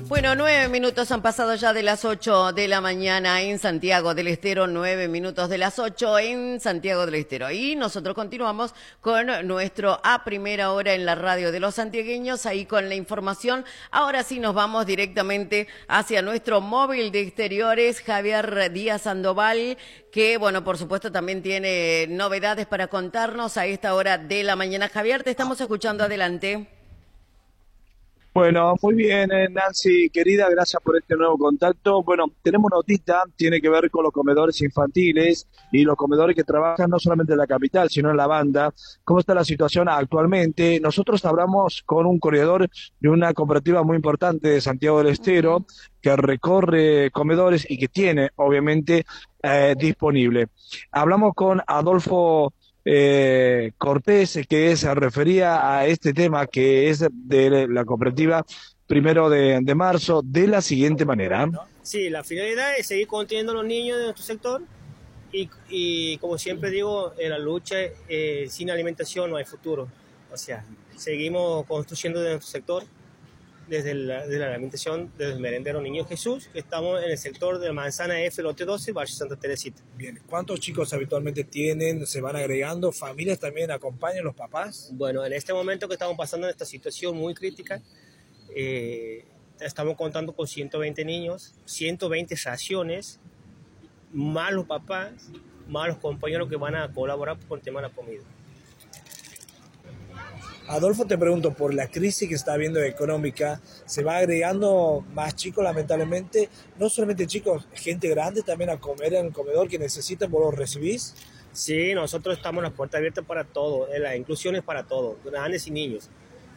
Bueno, 9 minutos han pasado ya de las 8 de la mañana en Santiago del Estero, 9 minutos de las 8 en Santiago del Estero. Y nosotros continuamos con nuestro A Primera Hora en la radio de los santiagueños, ahí con la información. Ahora sí nos vamos directamente hacia nuestro móvil de exteriores, Javier Díaz Sandoval, que, bueno, por supuesto también tiene novedades para contarnos a esta hora de la mañana. Javier, te estamos escuchando, adelante. Bueno, muy bien, Nancy, querida, gracias por este nuevo contacto. Bueno, tenemos notita, tiene que ver con los comedores infantiles y los comedores que trabajan no solamente en la capital, sino en la banda. ¿Cómo está la situación actualmente? Nosotros hablamos con un corredor de una cooperativa muy importante de Santiago del Estero, que recorre comedores y que tiene, obviamente, disponible. Hablamos con Adolfo Cortés, que se refería a este tema que es de la cooperativa 1 de marzo de la siguiente manera. Sí, la finalidad es seguir conteniendo a los niños de nuestro sector y como siempre digo, en la lucha sin alimentación no hay futuro. O sea, seguimos construyendo de nuestro sector desde la alimentación, desde el merendero Niño Jesús, que estamos en el sector de la manzana F, lote 12, barrio Santa Teresita. Bien, ¿cuántos chicos habitualmente tienen? ¿Se van agregando? ¿Familias también acompañan los papás? Bueno, en este momento que estamos pasando en esta situación muy crítica, estamos contando con 120 niños, 120 raciones, más los papás, más los compañeros que van a colaborar con el tema de la comida. Adolfo, te pregunto, por la crisis que está habiendo económica, ¿se va agregando más chicos lamentablemente? No solamente chicos, gente grande también a comer en el comedor que necesitan, ¿vos los recibís? Sí, nosotros estamos las puertas abiertas para todo, la inclusión es para todos, grandes y niños.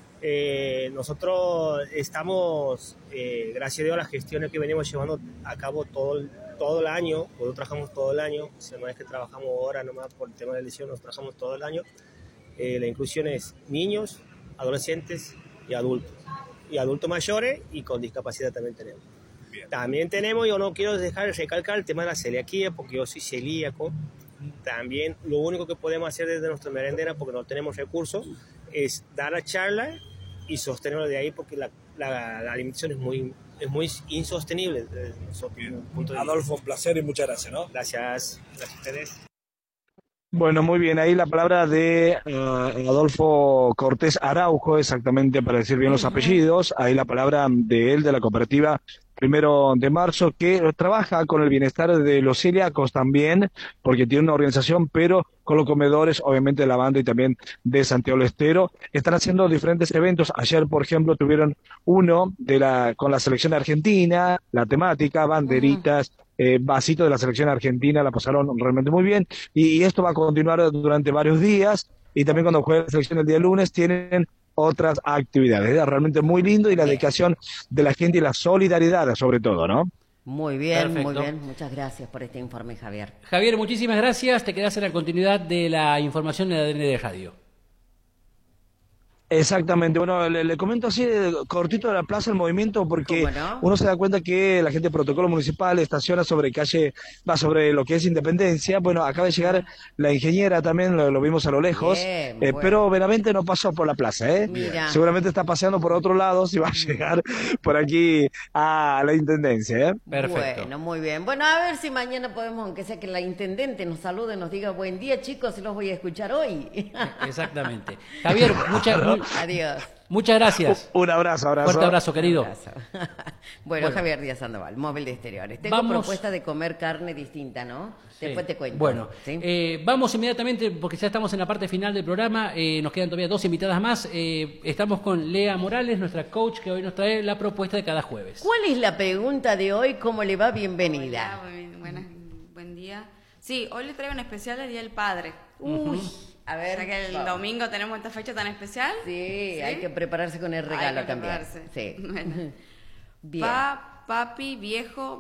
Nosotros estamos, gracias a Dios, las gestiones que venimos llevando a cabo todo el año, nosotros trabajamos todo el año, o sea, no es que trabajamos ahora nomás por el tema de lesión, nos trabajamos todo el año. La inclusión es niños, adolescentes y adultos mayores y con discapacidad también tenemos. Bien. También tenemos, yo no quiero dejar de recalcar el tema de la celiaquía porque yo soy celíaco. También lo único que podemos hacer desde nuestra merendera, porque no tenemos recursos, es dar la charla y sostenerlo de ahí porque la alimentación es muy insostenible desde nuestro punto de vista. Adolfo, un placer y muchas gracias, ¿no? Gracias a ustedes. Bueno, muy bien, ahí la palabra de Adolfo Cortés Araujo, exactamente para decir bien los apellidos, ahí la palabra de él, de la cooperativa 1 de marzo, que trabaja con el bienestar de los celíacos también, porque tiene una organización, pero con los comedores, obviamente, de la banda y también de Santiago del Estero. Están haciendo diferentes eventos. Ayer, por ejemplo, tuvieron uno con la selección argentina, la temática, banderitas, vasito de la selección argentina, la pasaron realmente muy bien. Y esto va a continuar durante varios días. Y también cuando juegue la selección el día lunes, tienen otras actividades. Es realmente muy lindo y la dedicación de la gente y la solidaridad, sobre todo, ¿no? Muy bien, Perfecto. muy bien. Muchas gracias por este informe, Javier. Javier, muchísimas gracias. Te quedás en la continuidad de la información de ADN de Radio. Exactamente, bueno, le comento así cortito de la plaza el movimiento porque ¿No? uno se da cuenta que la gente de protocolo municipal estaciona sobre sobre lo que es Independencia. Bueno, acaba de llegar la ingeniera también, lo vimos a lo lejos, Bien, bueno. pero Benavente no pasó por la plaza, Mira. seguramente está paseando por otro lado si va a llegar por aquí a la Intendencia, Perfecto. Bueno, muy bien. Bueno, a ver si mañana podemos, aunque sea que la intendente nos salude, nos diga buen día, chicos, y los voy a escuchar hoy. Exactamente. Javier, Adiós. muchas gracias. Un abrazo. Fuerte abrazo, querido. Un abrazo. Bueno, Javier Díaz Sandoval, móvil de exteriores. Tengo Vamos. propuesta de comer carne distinta, ¿no? Sí. Después te cuento. Bueno, ¿sí? vamos inmediatamente, porque ya estamos en la parte final del programa, nos quedan todavía 2 invitadas más. Estamos con Lea Morales, nuestra coach, que hoy nos trae la propuesta de cada jueves. ¿Cuál es la pregunta de hoy? ¿Cómo le va? Bienvenida. Hola, buen día. Sí, hoy les traigo un especial del Día del Padre. Uy, a ver. Ya que el domingo tenemos esta fecha tan especial. Sí, hay que prepararse con el regalo Hay que también. prepararse. Sí. Bueno. Bien. Papi, viejo,